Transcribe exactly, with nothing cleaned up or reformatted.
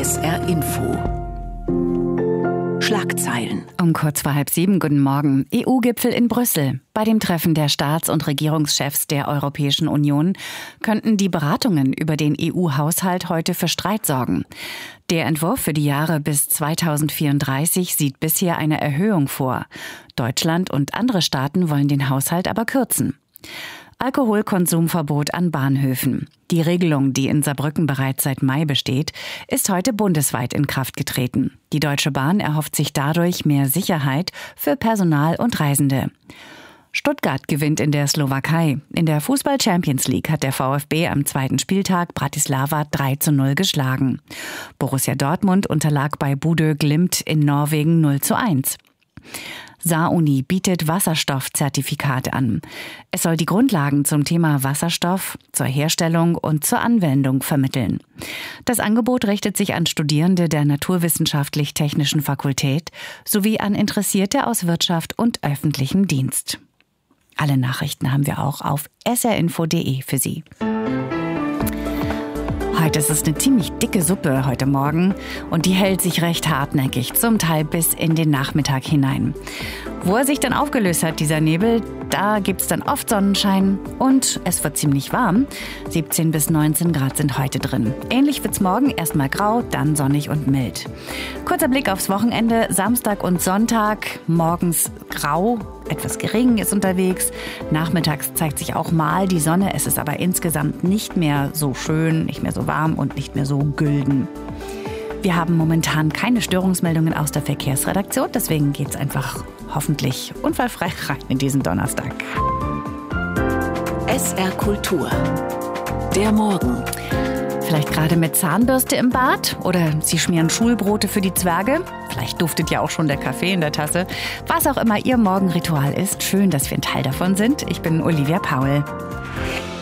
S R Info. Schlagzeilen. Um kurz vor halb sieben, guten Morgen. E U-Gipfel in Brüssel. Bei dem Treffen der Staats- und Regierungschefs der Europäischen Union könnten die Beratungen über den E U-Haushalt heute für Streit sorgen. Der Entwurf für die Jahre bis zweitausendvierunddreißig sieht bisher eine Erhöhung vor. Deutschland und andere Staaten wollen den Haushalt aber kürzen. Alkoholkonsumverbot an Bahnhöfen. Die Regelung, die in Saarbrücken bereits seit Mai besteht, ist heute bundesweit in Kraft getreten. Die Deutsche Bahn erhofft sich dadurch mehr Sicherheit für Personal und Reisende. Stuttgart gewinnt in der Slowakei. In der Fußball-Champions League hat der VfB am zweiten Spieltag Bratislava drei zu null geschlagen. Borussia Dortmund unterlag bei Bodø Glimt in Norwegen null zu eins. Saaruni bietet Wasserstoffzertifikate an. Es soll die Grundlagen zum Thema Wasserstoff, zur Herstellung und zur Anwendung vermitteln. Das Angebot richtet sich an Studierende der Naturwissenschaftlich-Technischen Fakultät sowie an Interessierte aus Wirtschaft und öffentlichem Dienst. Alle Nachrichten haben wir auch auf s r info punkt d e für Sie. Heute ist es eine ziemlich dicke Suppe heute Morgen und die hält sich recht hartnäckig, zum Teil bis in den Nachmittag hinein. Wo er sich dann aufgelöst hat, dieser Nebel, da gibt's dann oft Sonnenschein und es wird ziemlich warm. siebzehn bis neunzehn Grad sind heute drin. Ähnlich wird's morgen, erstmal grau, dann sonnig und mild. Kurzer Blick aufs Wochenende, Samstag und Sonntag, morgens grau, etwas Regen ist unterwegs. Nachmittags zeigt sich auch mal die Sonne, es ist aber insgesamt nicht mehr so schön, nicht mehr so warm und nicht mehr so gülden. Wir haben momentan keine Störungsmeldungen aus der Verkehrsredaktion, deswegen geht's einfach hoffentlich unfallfrei rein in diesen Donnerstag. S R Kultur. Der Morgen. Vielleicht gerade mit Zahnbürste im Bad oder Sie schmieren Schulbrote für die Zwerge. Vielleicht duftet ja auch schon der Kaffee in der Tasse. Was auch immer Ihr Morgenritual ist, schön, dass wir ein Teil davon sind. Ich bin Olivia Paul.